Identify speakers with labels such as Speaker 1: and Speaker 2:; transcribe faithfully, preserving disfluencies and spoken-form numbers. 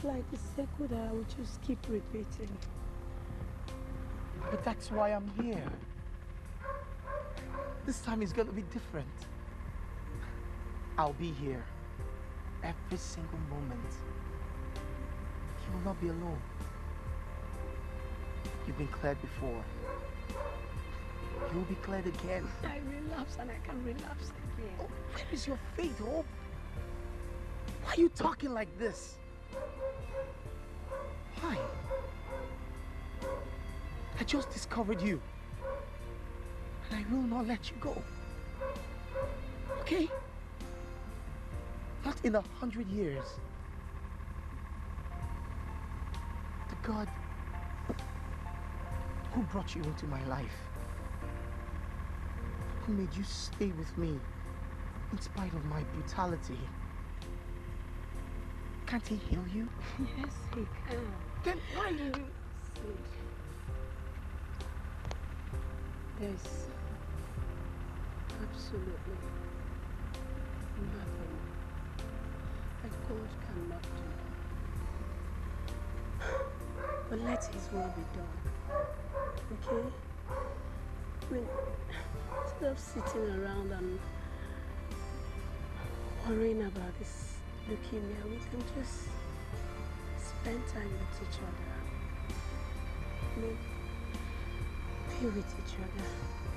Speaker 1: It's like a circle that I would just keep repeating.
Speaker 2: But that's why I'm here. This time is gonna be different. I'll be here every single moment. You will not be alone. You've been cleared before. You'll be cleared again.
Speaker 1: I relapse and I can relapse again.
Speaker 2: Oh, where is your faith, Hope? Why are you talking like this? Why? I just discovered you. And I will not let you go. Okay? Not in a hundred years. The God who brought you into my life, who made you stay with me in spite of my brutality. Can't he heal you?
Speaker 1: Yes, he can.
Speaker 2: Then why do you...
Speaker 1: See, there's absolutely nothing that God cannot do. But let his will be done. Okay? I mean, instead of sitting around and worrying about this leukemia, we can just spend time with each other. I mean, be with each other.